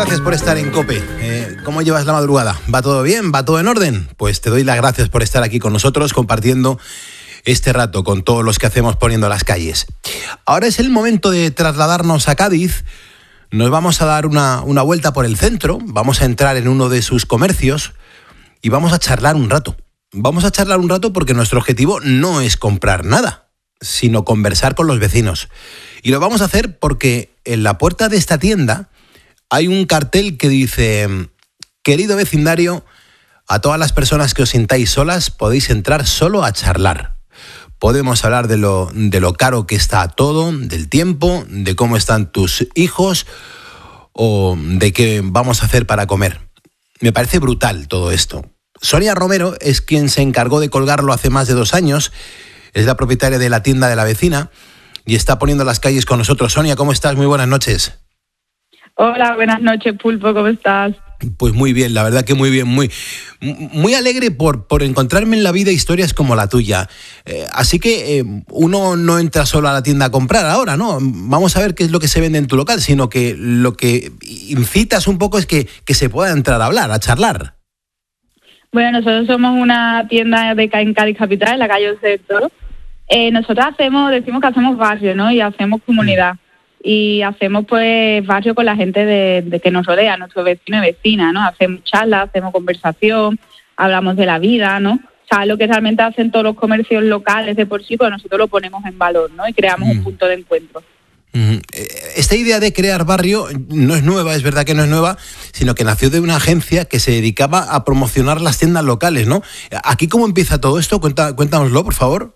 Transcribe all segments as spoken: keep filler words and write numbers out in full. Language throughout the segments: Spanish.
gracias por estar en COPE. Eh, ¿Cómo llevas la madrugada? ¿Va todo bien? ¿Va todo en orden? Pues te doy las gracias por estar aquí con nosotros compartiendo este rato con todos los que hacemos Poniendo las Calles. Ahora es el momento de trasladarnos a Cádiz. Nos vamos a dar una, una vuelta por el centro, vamos a entrar en uno de sus comercios y vamos a charlar un rato. Vamos a charlar un rato porque nuestro objetivo no es comprar nada, sino conversar con los vecinos. Y lo vamos a hacer porque en la puerta de esta tienda hay un cartel que dice: querido vecindario, a todas las personas que os sintáis solas podéis entrar solo a charlar. Podemos hablar de lo, de lo caro que está todo, del tiempo, de cómo están tus hijos o de qué vamos a hacer para comer. Me parece brutal todo esto. Sonia Romero es quien se encargó de colgarlo hace más de dos años. Es la propietaria de la tienda de la vecina y está Poniendo las Calles con nosotros. Sonia, ¿cómo estás? Muy buenas noches. Hola, buenas noches, Pulpo, ¿cómo estás? Pues muy bien, la verdad que muy bien, muy, muy alegre por, por encontrarme en la vida historias como la tuya. Eh, así que eh, uno no entra solo a la tienda a comprar ahora, ¿no? Vamos a ver qué es lo que se vende en tu local, sino que lo que incitas un poco es que, que se pueda entrar a hablar, a charlar. Bueno, nosotros somos una tienda de en Cádiz Capital, en la calle del Toro. Eh, nosotros hacemos, decimos que hacemos barrio, ¿no? Y hacemos comunidad. Y hacemos pues barrio con la gente de, de que nos rodea, nuestros vecinos y vecinas, ¿no? Hacemos charlas, hacemos conversación, hablamos de la vida, ¿no? O sea, lo que realmente hacen todos los comercios locales de por sí, pues nosotros lo ponemos en valor, ¿no? Y creamos mm. un punto de encuentro. Mm. Esta idea de crear barrio no es nueva, es verdad que no es nueva, sino que nació de una agencia que se dedicaba a promocionar las tiendas locales, ¿no? ¿Aquí cómo empieza todo esto? Cuenta, cuéntanoslo, por favor.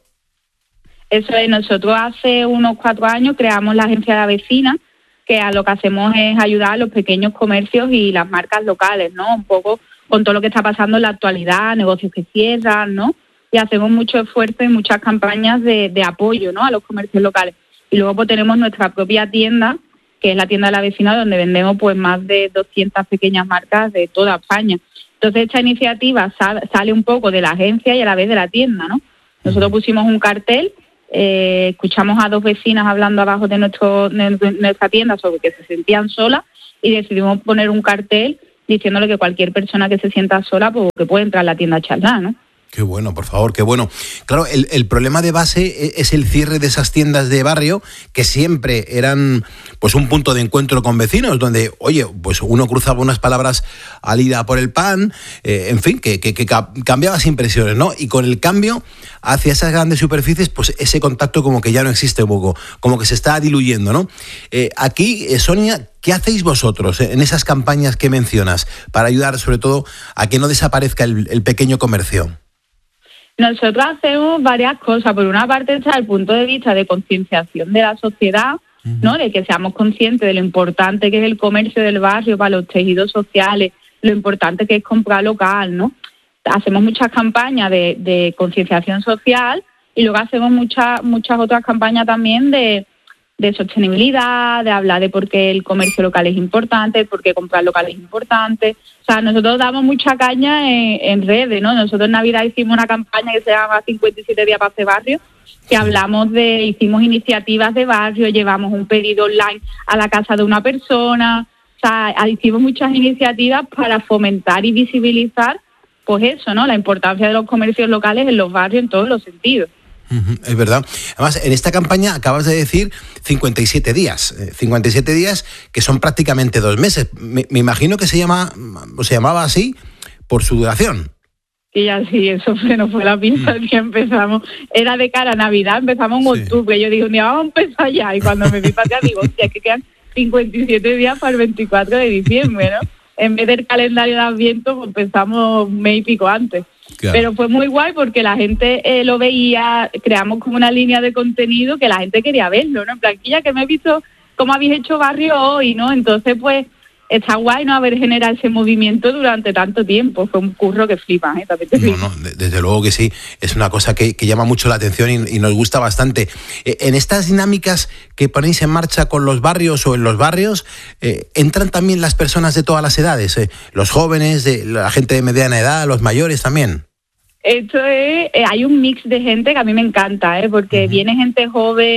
Eso es, nosotros hace unos cuatro años creamos la agencia de la vecina, que a lo que hacemos es ayudar a los pequeños comercios y las marcas locales, ¿no? Un poco con todo lo que está pasando en la actualidad, negocios que cierran, ¿no? Y hacemos mucho esfuerzo y muchas campañas de, de apoyo, ¿no? A los comercios locales. Y luego pues tenemos nuestra propia tienda, que es la tienda de la vecina, donde vendemos pues más de doscientas pequeñas marcas de toda España. Entonces esta iniciativa sal, sale un poco de la agencia y a la vez de la tienda, ¿no? Nosotros pusimos un cartel. Eh, escuchamos a dos vecinas hablando abajo de, nuestro, de nuestra tienda sobre que se sentían solas y decidimos poner un cartel diciéndole que cualquier persona que se sienta sola pues que puede entrar a la tienda a charlar, ¿no? Qué bueno, por favor, qué bueno. Claro, el, el problema de base es el cierre de esas tiendas de barrio que siempre eran pues un punto de encuentro con vecinos, donde, oye, pues uno cruzaba unas palabras al ir a por el pan, eh, en fin, que, que, que cambiabas impresiones, ¿no? Y con el cambio hacia esas grandes superficies, pues ese contacto como que ya no existe un poco, como que se está diluyendo, ¿no? Eh, aquí, eh, Sonia, ¿qué hacéis vosotros en esas campañas que mencionas para ayudar sobre todo a que no desaparezca el, el pequeño comercio? Nosotros hacemos varias cosas. Por una parte está el punto de vista de concienciación de la sociedad, uh-huh. ¿no? De que seamos conscientes de lo importante que es el comercio del barrio para los tejidos sociales, lo importante que es comprar local, ¿no? Hacemos muchas campañas de, de concienciación social y luego hacemos muchas muchas otras campañas también de, de sostenibilidad, de hablar de por qué el comercio local es importante, por qué comprar local es importante. O sea, nosotros damos mucha caña en, en redes, ¿no? Nosotros en Navidad hicimos una campaña que se llama cincuenta y siete días para hacer barrio, que hablamos de, hicimos iniciativas de barrio, llevamos un pedido online a la casa de una persona. O sea, hicimos muchas iniciativas para fomentar y visibilizar, pues eso, ¿no? La importancia de los comercios locales en los barrios en todos los sentidos. Uh-huh, es verdad. Además, en esta campaña acabas de decir cincuenta y siete días. Eh, cincuenta y siete días que son prácticamente dos meses. Me, me imagino que se llama, o se llamaba así por su duración. Y así, eso fue, no fue la pinta uh-huh. que empezamos. Era de cara a Navidad, empezamos en sí. octubre. Yo digo, un día vamos a empezar ya. Y cuando me vi para allá, digo, hostia, que quedan cincuenta y siete días para el veinticuatro de diciembre, ¿no? En vez del calendario de Adviento, pues empezamos un mes y pico antes. Claro. Pero fue muy guay porque la gente eh, lo veía, creamos como una línea de contenido que la gente quería verlo, ¿no? En planquilla, que me he visto cómo habéis hecho barrio hoy, ¿no? Entonces, pues, está guay, ¿no? Haber generado ese movimiento durante tanto tiempo. Fue un curro que flipa, ¿eh? También te no, no, desde luego que sí. Es una cosa que, que llama mucho la atención y, y nos gusta bastante. Eh, en estas dinámicas que ponéis en marcha con los barrios o en los barrios, eh, ¿entran también las personas de todas las edades? Eh, los jóvenes, de, la gente de mediana edad, los mayores también. Esto es, eh, hay un mix de gente que a mí me encanta, ¿eh? Porque uh-huh. viene gente joven,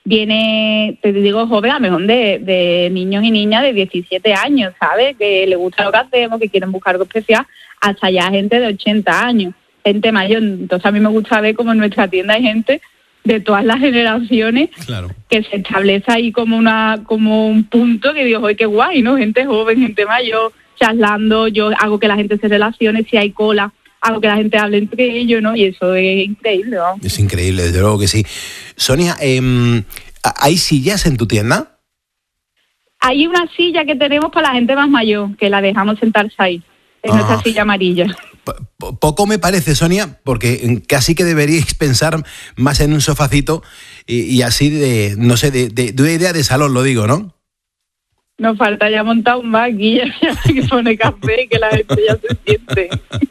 viene, te digo joven, a lo mejor de, de niños y niñas de diecisiete años, ¿sabes? Que les gusta lo que hacemos, que quieren buscar algo especial, hasta ya gente de ochenta años, gente mayor. Entonces a mí me gusta ver como en nuestra tienda hay gente de todas las generaciones, claro, que se establece ahí como una como un punto que digo, ¡ay, qué guay!, ¿no? Gente joven, gente mayor, charlando, yo hago que la gente se relacione, si hay cola, hago que la gente hable entre ellos, ¿no? Y eso es increíble, ¿no? Es increíble, desde luego que sí. Sonia, eh, ¿hay sillas en tu tienda? Hay una silla que tenemos para la gente más mayor, que la dejamos sentarse ahí, en Ah. nuestra silla amarilla. Poco me parece, Sonia, porque casi que deberíais pensar más en un sofacito y, y así de, no sé, de, de, de una idea de salón, lo digo, ¿no? Nos falta ya montar un bar aquí, ya que pone café y que la gente ya se siente.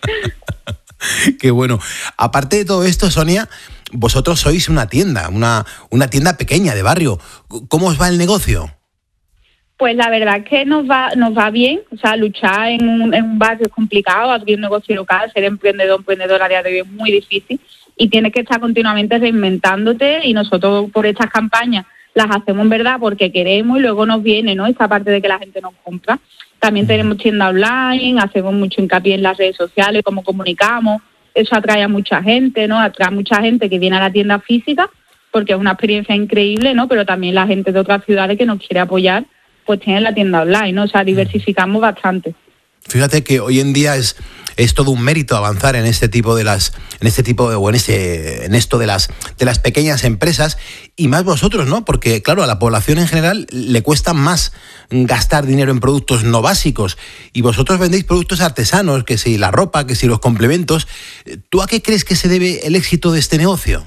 Qué bueno. Aparte de todo esto, Sonia, vosotros sois una tienda, una, una tienda pequeña de barrio. ¿Cómo os va el negocio? Pues la verdad es que nos va nos va bien, o sea, luchar en un, en un barrio es complicado, abrir un negocio local, ser emprendedor, emprendedor a día de hoy es muy difícil y tienes que estar continuamente reinventándote, y nosotros por estas campañas las hacemos en verdad porque queremos y luego nos viene, ¿no?, esta parte de que la gente nos compra. También tenemos tienda online, hacemos mucho hincapié en las redes sociales, cómo comunicamos, eso atrae a mucha gente, ¿no?, atrae a mucha gente que viene a la tienda física porque es una experiencia increíble, ¿no?, pero también la gente de otras ciudades que nos quiere apoyar pues tienen la tienda online, ¿no? O sea, diversificamos bastante. Fíjate que hoy en día es, es todo un mérito avanzar en este tipo de las, en este tipo de, o en este, en esto de las, de las pequeñas empresas, y más vosotros, ¿no? Porque, claro, a la población en general le cuesta más gastar dinero en productos no básicos, y vosotros vendéis productos artesanos, que si la ropa, que si los complementos. ¿Tú a qué crees que se debe el éxito de este negocio?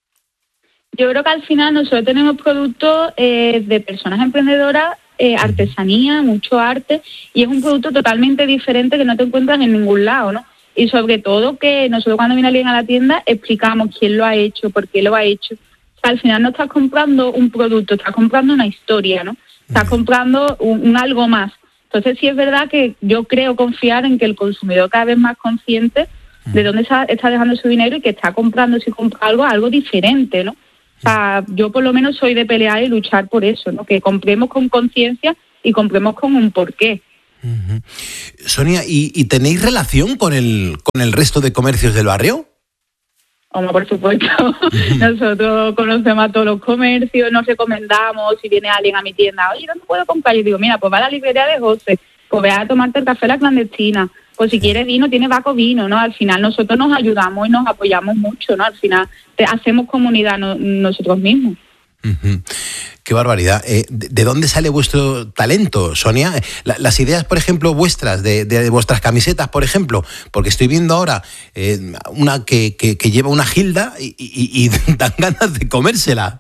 Yo creo que al final nosotros tenemos productos eh, de personas emprendedoras, Eh, artesanía, mucho arte, y es un producto totalmente diferente que no te encuentras en ningún lado, ¿no? Y sobre todo que nosotros cuando viene alguien a la tienda explicamos quién lo ha hecho, por qué lo ha hecho. O sea, al final no estás comprando un producto, estás comprando una historia, ¿no? Estás comprando un, un algo más. Entonces sí es verdad que yo creo confiar en que el consumidor cada vez más consciente de dónde está, está dejando su dinero y que está comprando, si compra algo, algo diferente, ¿no? O sea, yo por lo menos soy de pelear y luchar por eso, ¿no? Que compremos con conciencia y compremos con un porqué. Uh-huh. Sonia, ¿y, ¿y tenéis relación con el con el resto de comercios del barrio? Como por supuesto, uh-huh. Nosotros conocemos a todos los comercios, nos recomendamos, si viene alguien a mi tienda, oye, ¿dónde puedo comprar? Yo digo, mira, pues va a la librería de José, pues ve a tomarte el café La Clandestina, pues si quieres vino, tiene Baco Vino, ¿no? Al final nosotros nos ayudamos y nos apoyamos mucho, ¿no? Al final te, hacemos comunidad no, nosotros mismos. Uh-huh. Qué barbaridad. Eh, ¿de, ¿De dónde sale vuestro talento, Sonia? La, las ideas, por ejemplo, vuestras, de, de, de vuestras camisetas, por ejemplo, porque estoy viendo ahora eh, una que, que, que lleva una Gilda y, y, y dan ganas de comérsela.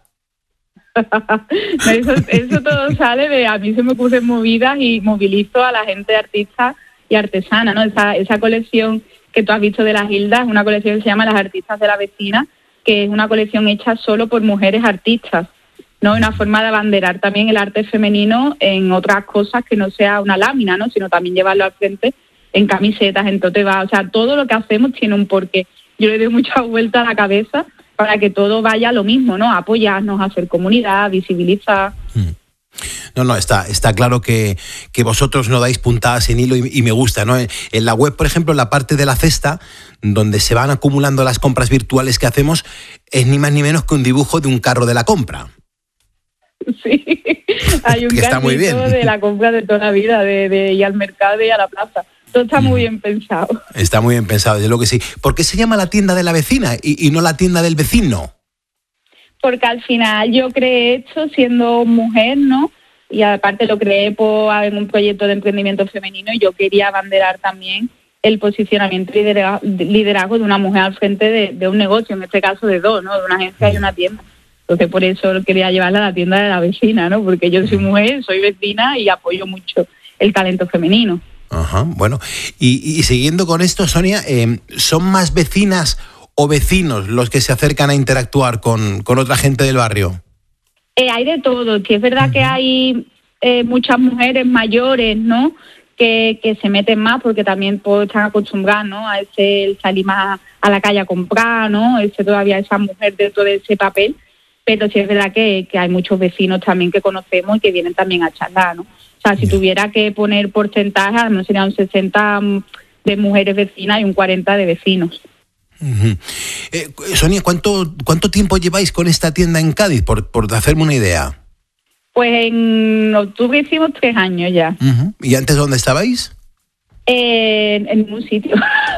eso, eso todo sale de, a mí se me ocurren movidas y movilizo a la gente artista y artesana, ¿no? Esa, esa colección que tú has visto de la Gilda es una colección que se llama Las Artistas de la Vecina, que es una colección hecha solo por mujeres artistas, ¿no? Una forma de abanderar también el arte femenino en otras cosas que no sea una lámina, ¿no? Sino también llevarlo al frente en camisetas, en tote bag. O sea, todo lo que hacemos tiene un porqué. Yo le doy mucha vuelta a la cabeza para que todo vaya a lo mismo, ¿no? Apoyarnos, hacer comunidad, visibilizar. Mm. No, no, está, está claro que, que vosotros no dais puntadas sin hilo y, y me gusta, ¿no? En, en la web, por ejemplo, en la parte de la cesta, donde se van acumulando las compras virtuales que hacemos, es ni más ni menos que un dibujo de un carro de la compra. Sí, hay un carrito de la compra de toda la vida, de, de ir al mercado y a la plaza. Todo está muy bien pensado. Está muy bien pensado, desde luego que sí. ¿Por qué se llama la tienda de la vecina y, y no la tienda del vecino? Porque al final yo creé esto siendo mujer, ¿no? Y aparte lo creé por, en un proyecto de emprendimiento femenino, y yo quería abanderar también el posicionamiento y liderazgo de una mujer al frente de, de un negocio, en este caso de dos, ¿no? De una agencia y una tienda. Entonces por eso quería llevarla a la tienda de la vecina, ¿no? Porque yo soy mujer, soy vecina y apoyo mucho el talento femenino. Ajá, bueno. Y, y siguiendo con esto, Sonia, eh, ¿son más vecinas o vecinos los que se acercan a interactuar con, con otra gente del barrio? Eh, hay de todo. Sí, es verdad uh-huh. que hay eh, muchas mujeres mayores, ¿no? Que, que se meten más porque también pues, están acostumbradas, ¿no? A ese el salir más a la calle a comprar, ¿no? Ese todavía esa mujer dentro de ese papel. pero sí es verdad que, que hay muchos vecinos también que conocemos y que vienen también a charlar, ¿no? O sea, si tuviera que poner porcentaje, al menos sería un sesenta de mujeres vecinas y un cuarenta de vecinos. Uh-huh. Eh, Sonia, ¿cuánto, ¿cuánto tiempo lleváis con esta tienda en Cádiz, por, por hacerme una idea? Pues en octubre hicimos tres años ya. Uh-huh. ¿Y antes dónde estabais? Eh, en, en un sitio.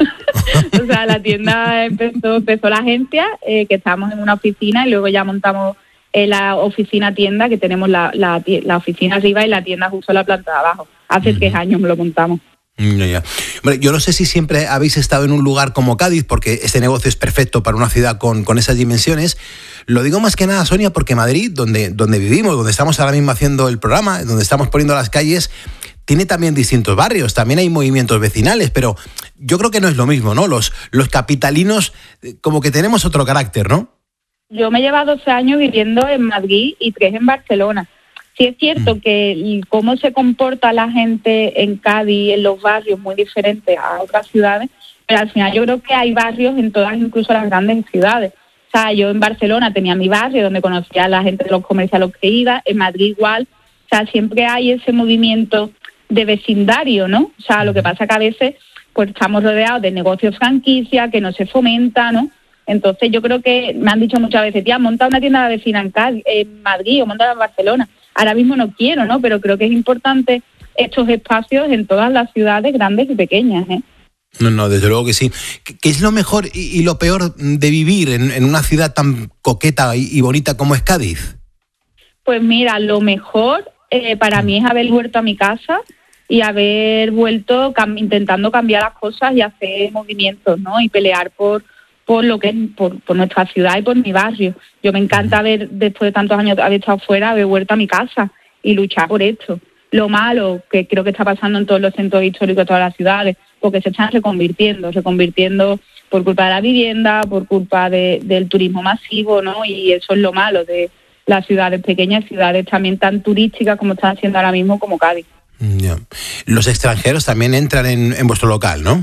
O sea, la tienda empezó, empezó la agencia, eh, que estábamos en una oficina, y luego ya montamos eh, la oficina tienda, que tenemos la, la, la oficina arriba y la tienda justo en la planta de abajo. Hace uh-huh. tres años lo montamos. Ya, ya. Bueno, yo no sé si siempre habéis estado en un lugar como Cádiz, porque este negocio es perfecto para una ciudad con, con esas dimensiones. Lo digo más que nada, Sonia, porque Madrid, donde, donde vivimos, donde estamos ahora mismo haciendo el programa, donde estamos poniendo las calles, tiene también distintos barrios, también hay movimientos vecinales, pero yo creo que no es lo mismo, ¿no? Los, los capitalinos como que tenemos otro carácter, ¿no? Yo me he llevado doce años viviendo en Madrid y tres en Barcelona. Sí es cierto mm. que cómo se comporta la gente en Cádiz, en los barrios, muy diferente a otras ciudades, pero al final yo creo que hay barrios en todas, incluso las grandes ciudades. O sea, yo en Barcelona tenía mi barrio donde conocía a la gente de los comercios que iba, en Madrid igual. O sea, siempre hay ese movimiento de vecindario, ¿no? O sea, lo que pasa que a veces pues estamos rodeados de negocios franquicia que no se fomenta, ¿no? Entonces yo creo que me han dicho muchas veces, tía, monta una tienda de vecina en Cádiz, en Madrid o monta en Barcelona. Ahora mismo no quiero, ¿no? Pero creo que es importante estos espacios en todas las ciudades grandes y pequeñas, ¿eh? No, no, desde luego que sí. ¿Qué es lo mejor y, y lo peor de vivir en, en una ciudad tan coqueta y, y bonita como es Cádiz? Pues mira, lo mejor eh, para mí es haber vuelto a mi casa y haber vuelto cam- intentando cambiar las cosas y hacer movimientos, ¿no? Y pelear por por lo que es por, por nuestra ciudad y por mi barrio. Yo me encanta haber, después de tantos años haber estado fuera, haber vuelto a mi casa y luchar por esto. Lo malo que creo que está pasando en todos los centros históricos de todas las ciudades, porque se están reconvirtiendo, reconvirtiendo por culpa de la vivienda, por culpa de, del turismo masivo, ¿no? Y eso es lo malo de las ciudades pequeñas, ciudades también tan turísticas como están haciendo ahora mismo como Cádiz. Yeah. Los extranjeros también entran en, en vuestro local, ¿no?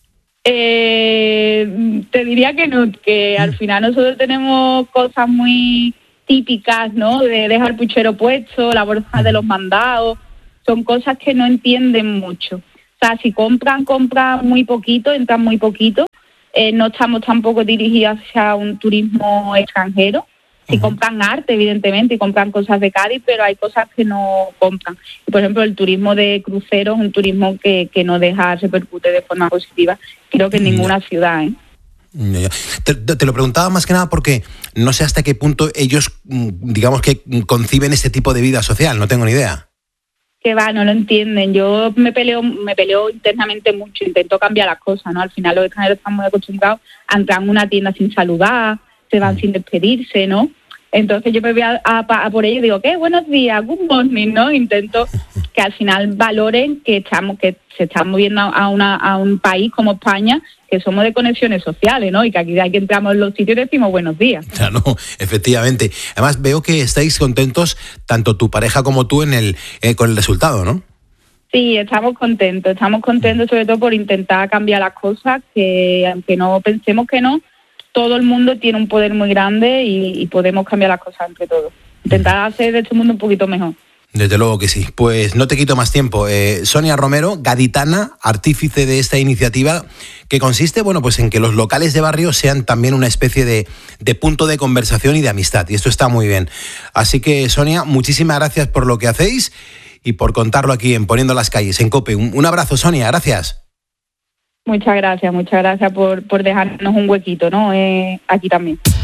Eh, te diría que no, que al final nosotros tenemos cosas muy típicas, ¿no? De dejar puchero puesto, la bolsa de los mandados, son cosas que no entienden mucho. O sea, si compran, compran muy poquito, entran muy poquito. Eh, no estamos tampoco dirigidos hacia un turismo extranjero. Si uh-huh. compran arte, evidentemente, y compran cosas de Cádiz, pero hay cosas que no compran. Y, por ejemplo, el turismo de cruceros es un turismo que, que no deja, repercute de forma positiva, creo que en ninguna yeah. ciudad, ¿eh? Yeah. Te, te lo preguntaba más que nada porque no sé hasta qué punto ellos, digamos que conciben este tipo de vida social, no tengo ni idea. Que va, no lo entienden. Yo me peleo, me peleo internamente mucho, intento cambiar las cosas, ¿no? Al final los extranjeros están muy acostumbrados a entrar en una tienda sin saludar, se van mm. sin despedirse, ¿no? Entonces yo me voy a, a, a por ello y digo, ¿qué? Buenos días, good morning, ¿no? Intento que al final valoren que estamos, que se están moviendo a, una, a un país como España, que somos de conexiones sociales, ¿no? Y que aquí de que entramos en los sitios y decimos buenos días. Claro, efectivamente. Además veo que estáis contentos, tanto tu pareja como tú, en el eh, con el resultado, ¿no? Sí, estamos contentos, estamos contentos sobre todo por intentar cambiar las cosas, que aunque no pensemos que no, todo el mundo tiene un poder muy grande y, y podemos cambiar las cosas entre todos. Intentar hacer de este mundo un poquito mejor. Desde luego que sí. Pues no te quito más tiempo. Eh, Sonia Romero, gaditana, artífice de esta iniciativa, que consiste, bueno, pues en que los locales de barrio sean también una especie de, de punto de conversación y de amistad. Y esto está muy bien. Así que, Sonia, muchísimas gracias por lo que hacéis y por contarlo aquí en Poniendo las Calles, en COPE. Un, un abrazo, Sonia. Gracias. Muchas gracias, muchas gracias por, por dejarnos un huequito, ¿no? Eh, aquí también.